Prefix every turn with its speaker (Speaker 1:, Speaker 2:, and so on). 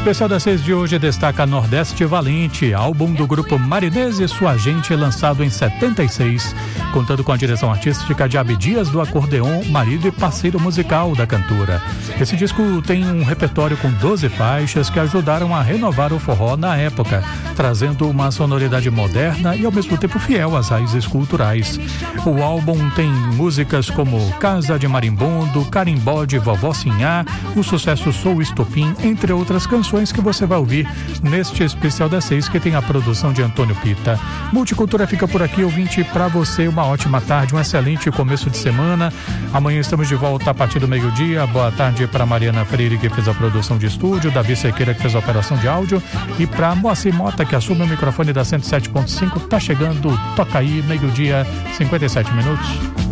Speaker 1: especial das 6 de hoje destaca Nordeste Valente, álbum do grupo Marinês e Sua Gente, lançado em 76, contando com a direção artística de Abdias do acordeon, marido e parceiro musical da cantora. Esse disco tem um repertório com 12 faixas que ajudaram a renovar o forró na época, trazendo uma sonoridade moderna e ao mesmo tempo fiel às raízes culturais. O álbum tem músicas como Casa de Marimbondo, Carimbó de Vovó Sinhá, o sucesso Sou Estopim, entre outras canções que você vai ouvir neste especial das 6, que tem a produção de Antônio Pita. Multicultura fica por aqui, ouvinte, para você uma ótima tarde, um excelente começo de semana. Amanhã estamos de volta a partir do meio-dia. Boa tarde para Mariana Freire, que fez a produção de estúdio, Davi Sequeira, que fez a operação de áudio, e para Moacir Mota, que assume o microfone da 107.5. Tá chegando, toca aí, meio-dia, 57 minutos.